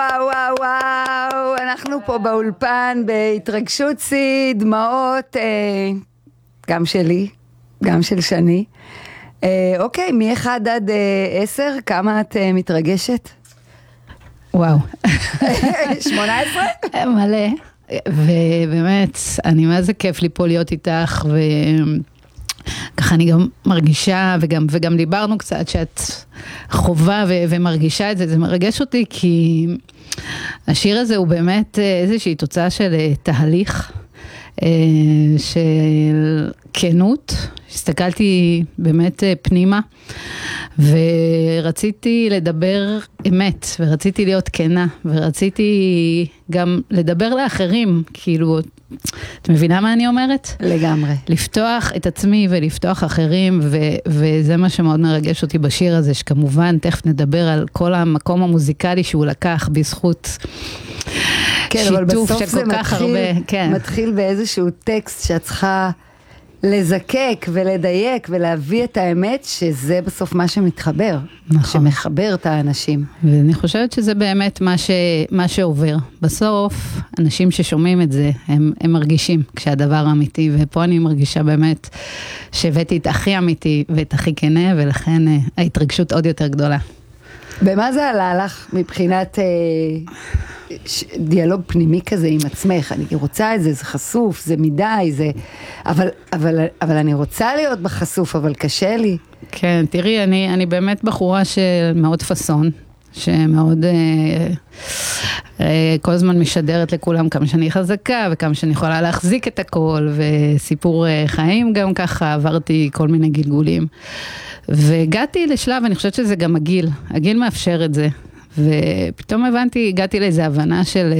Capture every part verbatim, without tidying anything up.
וואו וואו וואו, אנחנו פה באולפן בהתרגשות שיא, דמעות, אה, גם שלי, גם של שני. אה, אוקיי, מ-אחד עד אה, עשר, כמה את אה, מתרגשת? וואו. שמונה עשרה? מלא. ובאמת, אני מה זה כיף לי פה להיות איתך, וככה אני גם מרגישה, וגם, וגם דיברנו קצת שאת חובה ו- ומרגישה את זה, זה מרגש אותי, כי השיר הזה הוא באמת איזושהי תוצאה של תהליך, של כנות, הסתכלתי באמת פנימה, ורציתי לדבר אמת, ורציתי להיות כנה, ורציתי גם לדבר לאחרים, כאילו, את מבינה מה אני אומרת? לגמרי. לפתוח את עצמי ולפתוח אחרים, ו- וזה מה שמאוד מרגש אותי בשיר הזה, שכמובן תכף נדבר על כל המקום המוזיקלי שהוא לקח בזכות כן, שיתוף של כל כך הרבה. כן. מתחיל באיזשהו טקסט שאת צריכה לזקק ולדייק ולהביא את האמת, שזה בסוף מה שמתחבר, נכון. שמחבר את האנשים. ואני חושבת שזה באמת מה, ש, מה שעובר. בסוף, אנשים ששומעים את זה, הם, הם מרגישים כשהדבר אמיתי, ופה אני מרגישה באמת שהבאתי את הכי אמיתי ואת הכי כנה, ולכן ההתרגשות עוד יותר גדולה. במה זה עלה לך מבחינת אה, ש, דיאלוג פנימי כזה עם עצמך? אני רוצה את זה, זה חשוף, זה מדי, זה... אבל, אבל, אבל אני רוצה להיות בחשוף, אבל קשה לי. כן, תראי, אני, אני באמת בחורה שמאוד פסון, שמאוד אה, אה, כל הזמן משדרת לכולם כמה שאני חזקה, וכמה שאני יכולה להחזיק את הכל, וסיפור אה, חיים גם ככה, עברתי כל מיני גלגולים. והגעתי לשלב, אני חושבת שזה גם הגיל, הגיל מאפשר את זה, ופתאום הבנתי, הגעתי לאיזו הבנה של,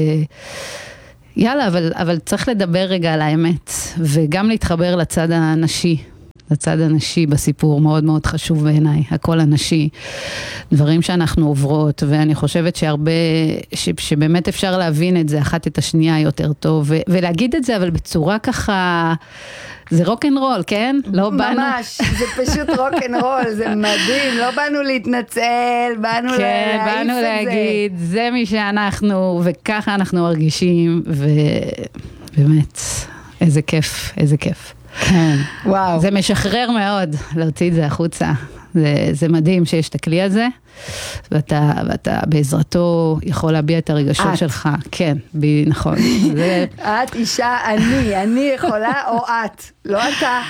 יאללה, אבל, אבל צריך לדבר רגע על האמת, וגם להתחבר לצד הנשי, לצד הנשי בסיפור, מאוד מאוד חשוב בעיניי, הכל הנשי, דברים שאנחנו עוברות, ואני חושבת שהרבה, ש, שבאמת אפשר להבין את זה, אחת את השנייה יותר טוב, ו, ולהגיד את זה, אבל בצורה ככה, זה רוק אנד רול, כן? לא באנו... ממש, זה פשוט רוק אנד רול, זה מדהים, לא באנו להתנצל, באנו כן, להעיף את זה. באנו להגיד, זה מי שאנחנו, וככה אנחנו מרגישים, ובאמת, איזה כיף, איזה כיף. כן, וואו. זה משחרר מאוד להוציא את זה החוצה. זה, זה מדהים שיש את הכלי הזה, ואתה, ואתה בעזרתו יכול להביע את הרגשות את. שלך. כן, ב, נכון. זה... את אישה, אני, אני יכולה או את, לא אתה.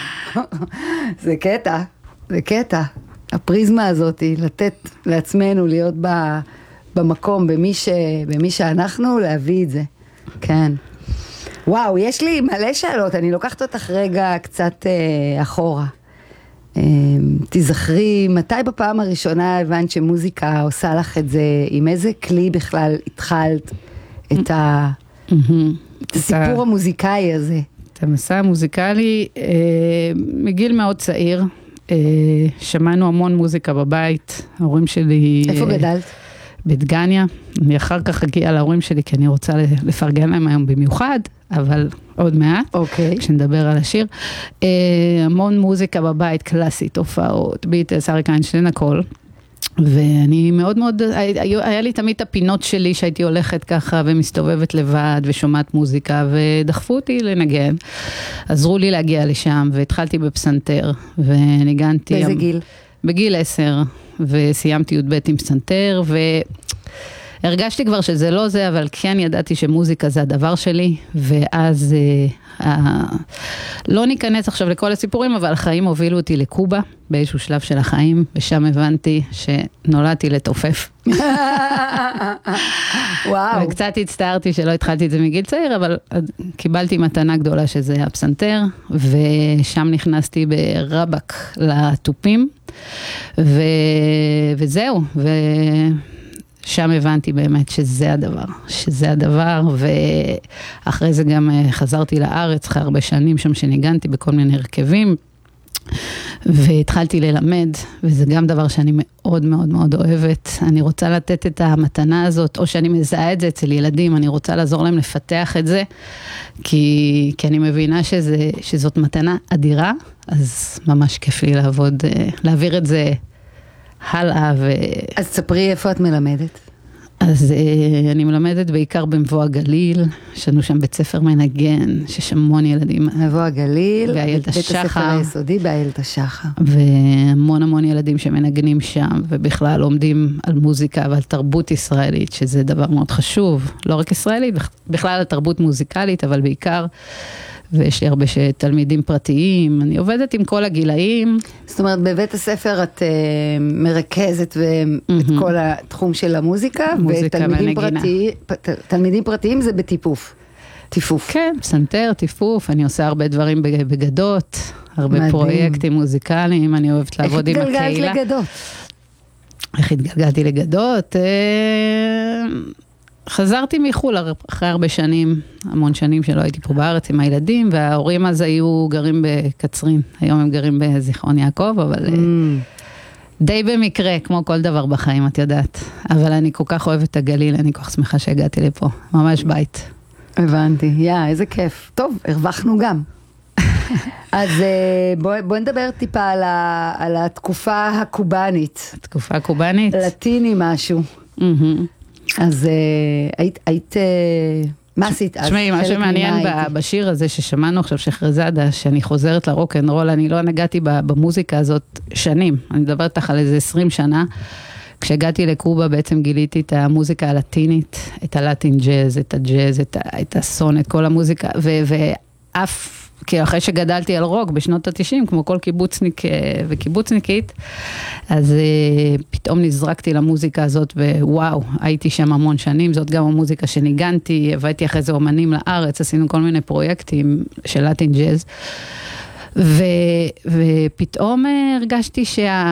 זה קטע, זה קטע. הפריזמה הזאת, לתת לעצמנו להיות ב, במקום, במי, ש, במי שאנחנו, להביא את זה. כן. וואו, יש לי מלא שאלות, אני לוקחת אותך רגע קצת אה, אחורה. אה, תזכרי, מתי בפעם הראשונה הבנת שמוזיקה עושה לך את זה, עם איזה כלי בכלל התחלת את, ה, את הסיפור המוזיקאי הזה? את המסע המוזיקלי, אה, מגיל מאוד צעיר, אה, שמענו המון מוזיקה בבית, ההורים שלי... איפה אה, גדלת? בדגניה, אני אחר כך אגיע להורים שלי, כי אני רוצה לפרגן להם היום במיוחד, אבל עוד מעט, אוקיי. כשנדבר על השיר. אה, המון מוזיקה בבית, קלאסית, הופעות, ביטלס, אריק איינשטיין, הכל. ואני מאוד מאוד, היה, היה לי תמיד את הפינות שלי, שהייתי הולכת ככה ומסתובבת לבד, ושומעת מוזיקה, ודחפו אותי לנגן. עזרו לי להגיע לשם, והתחלתי בפסנתר, וניגנתי... באיזה גיל? בגיל עשר, וסיימתי י"ב עם פסנתר, והרגשתי כבר שזה לא זה, אבל כן ידעתי שמוזיקה זה הדבר שלי, ואז אה, אה, לא ניכנס עכשיו לכל הסיפורים, אבל החיים הובילו אותי לקובה, באיזשהו שלב של החיים, ושם הבנתי שנולדתי לתופף. וואו. וקצת הצטערתי שלא התחלתי את זה מגיל צעיר, אבל קיבלתי מתנה גדולה שזה הפסנתר, ושם נכנסתי ברבק לטופים, ו... וזהו, ושם הבנתי באמת שזה הדבר, שזה הדבר, ואחרי זה גם חזרתי לארץ, אחרי הרבה שנים שם שניגנתי בכל מיני הרכבים, והתחלתי ללמד, וזה גם דבר שאני מאוד מאוד מאוד אוהבת. אני רוצה לתת את המתנה הזאת, או שאני מזהה את זה אצל ילדים, אני רוצה לעזור להם לפתח את זה, כי, כי אני מבינה שזה, שזאת מתנה אדירה, אז ממש כיף לי לעבוד, להעביר את זה הלאה. ו... אז תספרי איפה את מלמדת? אז אה, אני מלמדת בעיקר במבוא הגליל, יש לנו שם בית ספר מנגן, שיש המון ילדים. מבוא הגליל, באיילת בית השחר. הספר היסודי באיילת השחר. והמון המון ילדים שמנגנים שם, ובכלל לומדים על מוזיקה ועל תרבות ישראלית, שזה דבר מאוד חשוב, לא רק ישראלית, בכלל על תרבות מוזיקלית, אבל בעיקר, ויש לי הרבה תלמידים פרטיים, אני עובדת עם כל הגילאים. זאת אומרת, בבית הספר את uh, מרכזת ו- את כל התחום של המוזיקה, ותלמידים פרטי, תלמידים פרטיים זה בטיפוף, טיפוף. כן, פסנתר, טיפוף, אני עושה הרבה דברים בגדות, הרבה מדהים. פרויקטים מוזיקליים, אני אוהבת לעבוד עם הקהילה. איך התגלגלת לגדות? איך התגלגלתי לגדות? חזרתי מחול אחרי הרבה שנים, המון שנים שלא הייתי פה בארץ עם הילדים, וההורים אז היו גרים בקצרין, היום הם גרים בזיכרון יעקב, אבל mm. די במקרה, כמו כל דבר בחיים, את יודעת. אבל אני כל כך אוהבת את הגליל, אני כל כך שמחה שהגעתי לפה, ממש בית. הבנתי, יא, איזה כיף. טוב, הרווחנו גם. אז בואי בוא נדבר טיפה על, ה, על התקופה הקובנית. התקופה הקובנית? לטיני משהו. Mm-hmm. אז היית, היית, מה עשית אז? תשמעי, מה שמעניין בשיר הזה ששמענו עכשיו שחרזדה, שאני חוזרת לרוק'נ'רול, אני לא נגעתי במוזיקה הזאת שנים, אני מדברת לך על איזה עשרים שנה, כשהגעתי לקובה בעצם גיליתי את המוזיקה הלטינית, את הלטין ג'אז, את הג'אז, את, את הסון, את כל המוזיקה, ו, ואף, כי אחרי שגדלתי על רוק בשנות ה-תשעים, כמו כל קיבוצניק וקיבוצניקית, אז פתאום נזרקתי למוזיקה הזאת, ווואו, הייתי שם המון שנים, זאת גם המוזיקה שניגנתי, הבאתי אחרי זה אומנים לארץ, עשינו כל מיני פרויקטים של לטין ג'אז, ו, ופתאום הרגשתי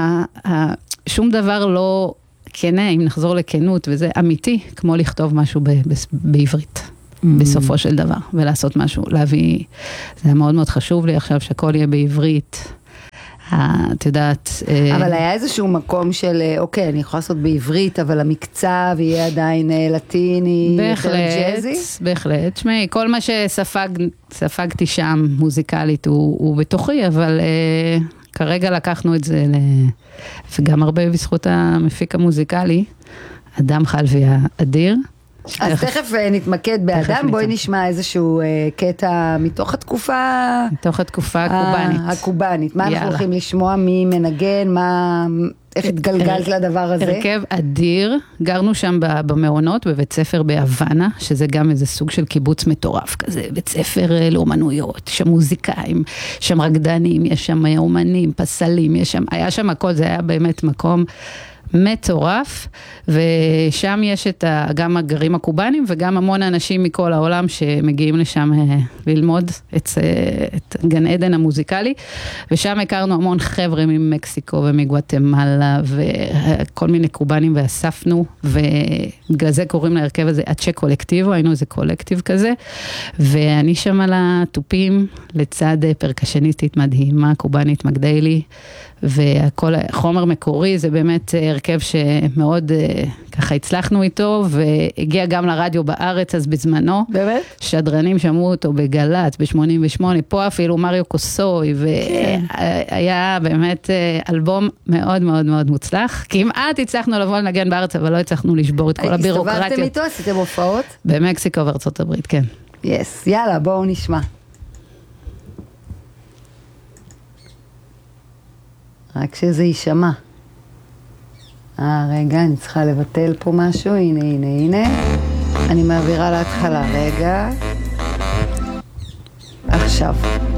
ששום דבר לא כנה, אם נחזור לכנות, וזה אמיתי, כמו לכתוב משהו ב, ב, בעברית. בסופו של דבר, ולעשות משהו, להביא, זה היה מאוד מאוד חשוב לי עכשיו שהכל יהיה בעברית, את יודעת. אבל היה איזשהו מקום של, אוקיי, אני יכולה לעשות בעברית, אבל המקצב יהיה עדיין לטיני, יותר ג'אזי? בהחלט, שמי, כל מה שספגתי שם מוזיקלית הוא, הוא בתוכי, אבל uh, כרגע לקחנו את זה, ל... וגם הרבה בזכות המפיק המוזיקלי, אדם חלבי האדיר, אז תכף נתמקד באדם, בואי נשמע איזשהו קטע מתוך התקופה... מתוך התקופה הקובנית. הקובנית. מה אנחנו הולכים לשמוע? מי מנגן? איך התגלגלת לדבר הזה? הרכב אדיר. גרנו שם במעונות, בבית ספר בהוואנה, שזה גם איזה סוג של קיבוץ מטורף כזה, בית ספר לאומנויות, שם מוזיקאים, שם רקדנים, יש שם אומנים, פסלים, יש שם, היה שם הכל, זה היה באמת מקום... מטורף, ושם יש את ה, גם הגרים הקובנים וגם המון אנשים מכל העולם שמגיעים לשם ללמוד את, את גן עדן המוזיקלי, ושם הכרנו המון חבר'ה ממקסיקו ומגואטמלה וכל מיני קובנים ואספנו, ובגלל זה קוראים להרכב הזה אצ'ה קולקטיבו, היינו איזה קולקטיב כזה, ואני שם על הטופים לצד פרקשניסטית מדהימה, קובנית מגדיילי, וכל החומר מקורי זה באמת הרכב שמאוד ככה הצלחנו איתו, והגיע גם לרדיו בארץ אז בזמנו. באמת? שדרנים שמעו אותו בגל"צ ב-שמונים ושמונה, פה אפילו מריו קוסוי, והיה באמת אלבום מאוד מאוד מאוד מוצלח. כמעט הצלחנו לבוא לנגן בארץ, אבל לא הצלחנו לשבור את כל הבירוקרטיות. הסתובבתם איתו? עשיתם הופעות? במקסיקו וארצות הברית, כן. יס, יאללה, בואו נשמע. רק שזה יישמע. אה, רגע, אני צריכה לבטל פה משהו, הנה, הנה, הנה. אני מעבירה להתחלה, רגע. עכשיו.